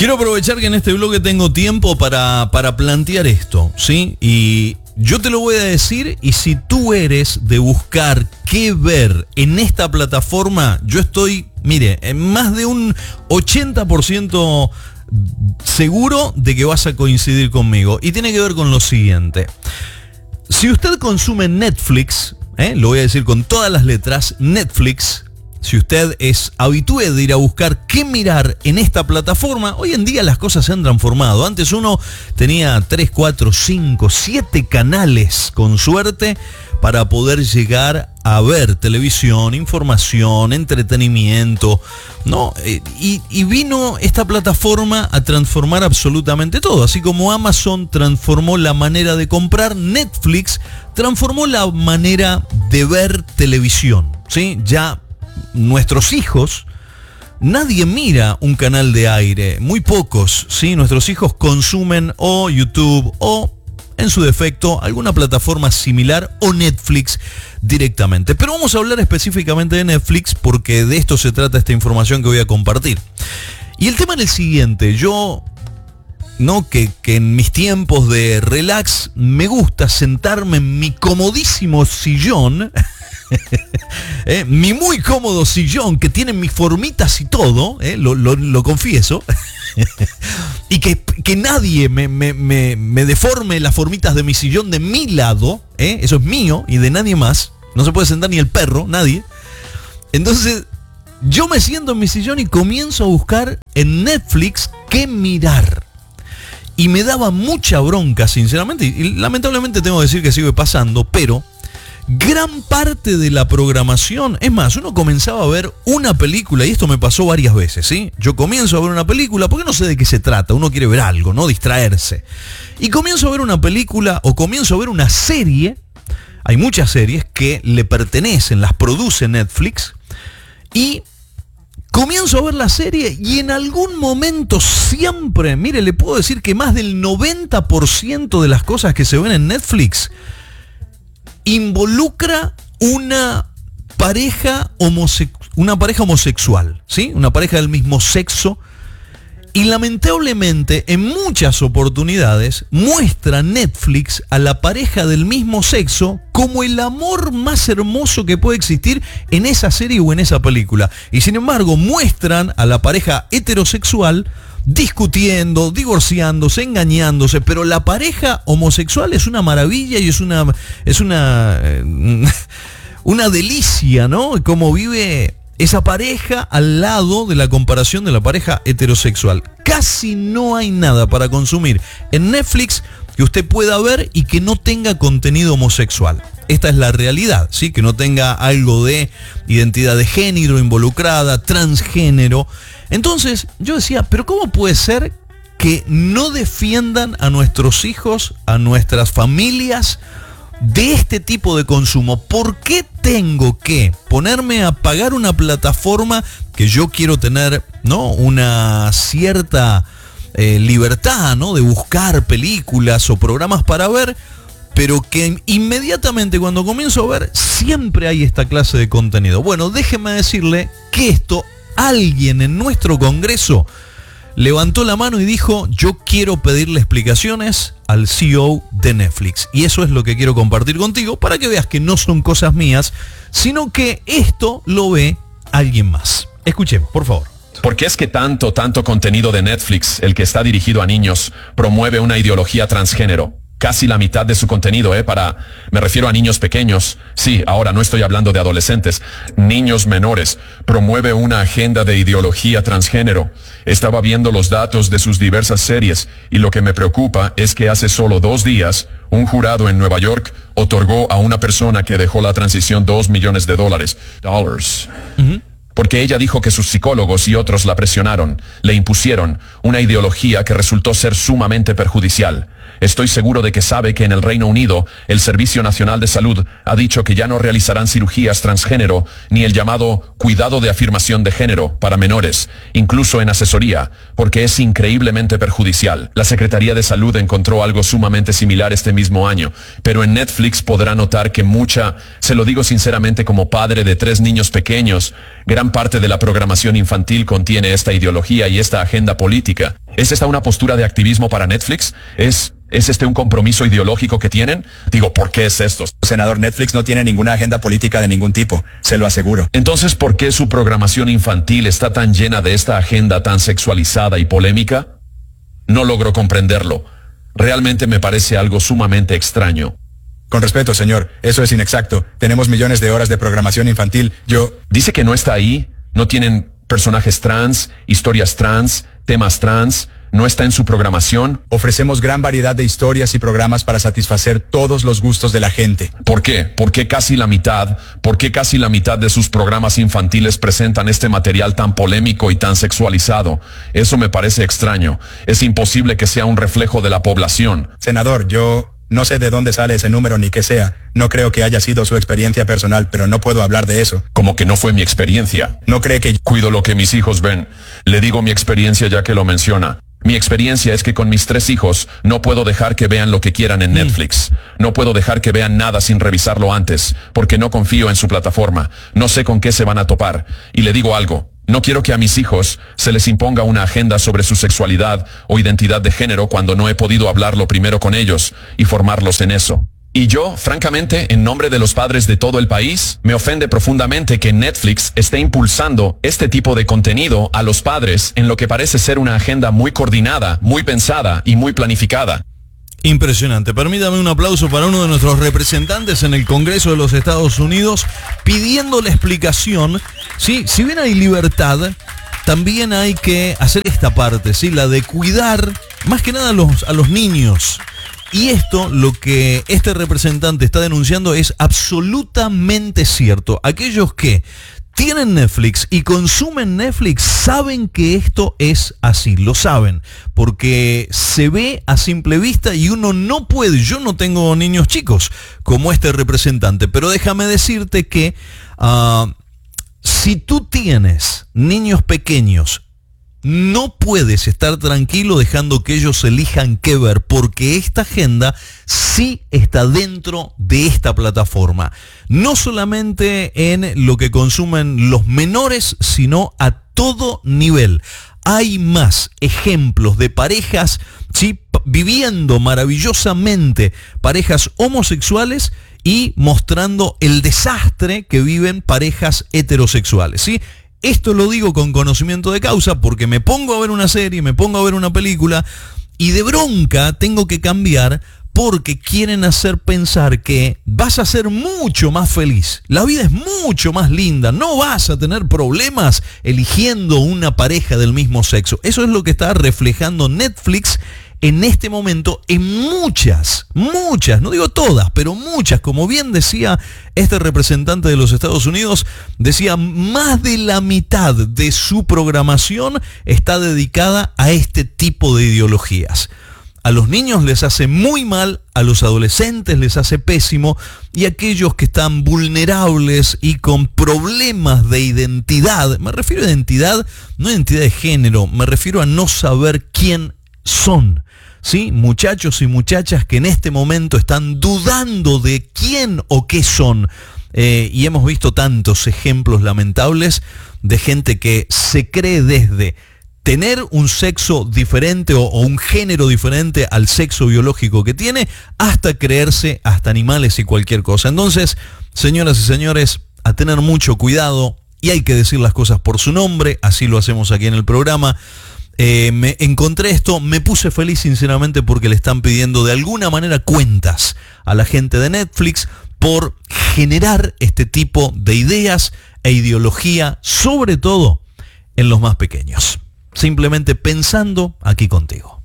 Quiero aprovechar que en este bloque tengo tiempo para plantear esto, ¿sí? Y yo te lo voy a decir, y si tú eres de buscar qué ver en esta plataforma, yo estoy, mire, en más de un 80% seguro de que vas a coincidir conmigo. Y tiene que ver con lo siguiente. Si usted consume Netflix, lo voy a decir con todas las letras, Netflix, si usted es habitué de ir a buscar qué mirar en esta plataforma, hoy en día las cosas se han transformado. Antes uno tenía 3, 4, 5, 7 canales con suerte para poder llegar a ver televisión, información, entretenimiento, ¿no? Y vino esta plataforma a transformar absolutamente todo. Así como Amazon transformó la manera de comprar, Netflix transformó la manera de ver televisión, ¿sí? Ya nuestros hijos, nadie mira un canal de aire, muy pocos, ¿sí? Nuestros hijos consumen o YouTube o, en su defecto, alguna plataforma similar o Netflix directamente. Pero vamos a hablar específicamente de Netflix porque de esto se trata esta información que voy a compartir. Y el tema es el siguiente, yo, ¿no? Que en mis tiempos de relax me gusta sentarme en mi comodísimo sillón, mi muy cómodo sillón que tiene mis formitas y todo, lo confieso, y que nadie me deforme las formitas de mi sillón de mi lado, eso es mío y de nadie más, no se puede sentar ni el perro, nadie. Entonces yo me siento en mi sillón y comienzo a buscar en Netflix qué mirar. Y me daba mucha bronca, sinceramente, y lamentablemente tengo que decir que sigue pasando, pero gran parte de la programación, es más, uno comenzaba a ver una película, y esto me pasó varias veces, ¿sí? Yo comienzo a ver una película, porque no sé de qué se trata, uno quiere ver algo, ¿no? Distraerse. Y comienzo a ver una película, o comienzo a ver una serie, hay muchas series que le pertenecen, las produce Netflix, y comienzo a ver la serie, y en algún momento siempre, mire, le puedo decir que más del 90% de las cosas que se ven en Netflix involucra una pareja homosexual, ¿sí? Una pareja del mismo sexo. Y lamentablemente, en muchas oportunidades, muestra Netflix a la pareja del mismo sexo como el amor más hermoso que puede existir en esa serie o en esa película. Y sin embargo, muestran a la pareja heterosexual discutiendo, divorciándose, engañándose, pero la pareja homosexual es una maravilla y es una delicia, ¿no? Cómo vive esa pareja al lado de la comparación de la pareja heterosexual. Casi no hay nada para consumir en Netflix que usted pueda ver y que no tenga contenido homosexual. Esta es la realidad, ¿sí? Que no tenga algo de identidad de género involucrada, transgénero. Entonces yo decía, pero ¿cómo puede ser que no defiendan a nuestros hijos, a nuestras familias de este tipo de consumo? ¿Por qué tengo que ponerme a pagar una plataforma que yo quiero tener, ¿no? Una cierta libertad, ¿no? De buscar películas o programas para ver, pero que inmediatamente cuando comienzo a ver siempre hay esta clase de contenido? Bueno, déjeme decirle que esto, alguien en nuestro Congreso levantó la mano y dijo, yo quiero pedirle explicaciones al CEO de Netflix. Y eso es lo que quiero compartir contigo para que veas que no son cosas mías, sino que esto lo ve alguien más. Escuchemos, por favor. ¿Por qué es que tanto contenido de Netflix, el que está dirigido a niños, promueve una ideología transgénero? Casi la mitad de su contenido, me refiero a niños pequeños. Sí, ahora no estoy hablando de adolescentes, niños menores. Promueve una agenda de ideología transgénero. Estaba viendo los datos de sus diversas series y lo que me preocupa es que hace solo 2 días, un jurado en Nueva York otorgó a una persona que dejó la transición $2 millones. Porque ella dijo que sus psicólogos y otros la presionaron, le impusieron una ideología que resultó ser sumamente perjudicial. Estoy seguro de que sabe que en el Reino Unido, el Servicio Nacional de Salud ha dicho que ya no realizarán cirugías transgénero ni el llamado cuidado de afirmación de género para menores, incluso en asesoría, porque es increíblemente perjudicial. La Secretaría de Salud encontró algo sumamente similar este mismo año, pero en Netflix podrá notar que se lo digo sinceramente como padre de 3 niños pequeños, gran parte de la programación infantil contiene esta ideología y esta agenda política. ¿Es esta una postura de activismo para Netflix? ¿Es este un compromiso ideológico que tienen? Digo, ¿por qué es esto? Senador, Netflix no tiene ninguna agenda política de ningún tipo, se lo aseguro. Entonces, ¿por qué su programación infantil está tan llena de esta agenda tan sexualizada y polémica? No logro comprenderlo. Realmente me parece algo sumamente extraño. Con respeto, señor, eso es inexacto. Tenemos millones de horas de programación infantil. Dice que no está ahí, no tienen personajes trans, historias trans, temas trans, no está en su programación. Ofrecemos gran variedad de historias y programas para satisfacer todos los gustos de la gente. ¿Por qué? ¿Por qué casi la mitad de sus programas infantiles presentan este material tan polémico y tan sexualizado? Eso me parece extraño. Es imposible que sea un reflejo de la población. Senador, yo no sé de dónde sale ese número ni qué sea. No creo que haya sido su experiencia personal, pero no puedo hablar de eso. Como que no fue mi experiencia. ¿No cree que cuido lo que mis hijos ven? Le digo mi experiencia ya que lo menciona. Mi experiencia es que con mis 3 hijos no puedo dejar que vean lo que quieran en Netflix. No puedo dejar que vean nada sin revisarlo antes, porque no confío en su plataforma. No sé con qué se van a topar. Y le digo algo. No quiero que a mis hijos se les imponga una agenda sobre su sexualidad o identidad de género cuando no he podido hablarlo primero con ellos y formarlos en eso. Y yo, francamente, en nombre de los padres de todo el país, me ofende profundamente que Netflix esté impulsando este tipo de contenido a los padres en lo que parece ser una agenda muy coordinada, muy pensada y muy planificada. Impresionante. Permítame un aplauso para uno de nuestros representantes en el Congreso de los Estados Unidos pidiendo la explicación. Sí, si bien hay libertad, también hay que hacer esta parte, ¿sí? La de cuidar más que nada a los niños. Y esto, lo que este representante está denunciando es absolutamente cierto. Aquellos que tienen Netflix y consumen Netflix saben que esto es así, lo saben, porque se ve a simple vista y uno no puede. Yo no tengo niños chicos como este representante, pero déjame decirte que si tú tienes niños pequeños, no puedes estar tranquilo dejando que ellos elijan qué ver, porque esta agenda sí está dentro de esta plataforma. No solamente en lo que consumen los menores, sino a todo nivel. Hay más ejemplos de parejas, ¿sí?, viviendo maravillosamente, parejas homosexuales y mostrando el desastre que viven parejas heterosexuales, ¿sí? Esto lo digo con conocimiento de causa porque me pongo a ver una serie, me pongo a ver una película y de bronca tengo que cambiar porque quieren hacer pensar que vas a ser mucho más feliz. La vida es mucho más linda, no vas a tener problemas eligiendo una pareja del mismo sexo. Eso es lo que está reflejando Netflix en este momento en muchas, no digo todas, pero muchas, como bien decía este representante de los Estados Unidos, decía más de la mitad de su programación está dedicada a este tipo de ideologías. A los niños les hace muy mal, a los adolescentes les hace pésimo y a aquellos que están vulnerables y con problemas de identidad, me refiero a identidad, no identidad de género, me refiero a no saber quién son. ¿Sí? Muchachos y muchachas que en este momento están dudando de quién o qué son. Y hemos visto tantos ejemplos lamentables de gente que se cree desde tener un sexo diferente o un género diferente al sexo biológico que tiene, hasta creerse hasta animales y cualquier cosa. Entonces, señoras y señores, a tener mucho cuidado y hay que decir las cosas por su nombre, así lo hacemos aquí en el programa. Me encontré esto, me puse feliz sinceramente porque le están pidiendo de alguna manera cuentas a la gente de Netflix por generar este tipo de ideas e ideología, sobre todo en los más pequeños. Simplemente pensando aquí contigo.